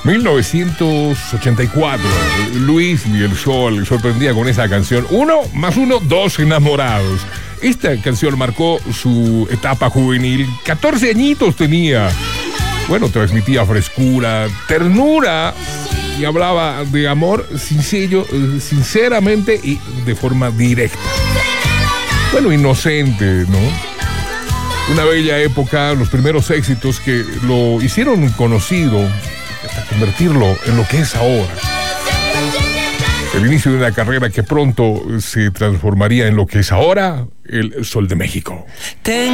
1984, Luis Miguel Sol sorprendía con esa canción. 1 + 1, 2 enamorados. Esta canción marcó su etapa juvenil. 14 añitos tenía. Bueno, transmitía frescura, ternura y hablaba de amor sinceramente y de forma directa. Bueno, inocente, ¿no? Una bella época, los primeros éxitos que lo hicieron conocido hasta convertirlo en lo que es ahora. El inicio de una carrera que pronto se transformaría en lo que es ahora el Sol de México.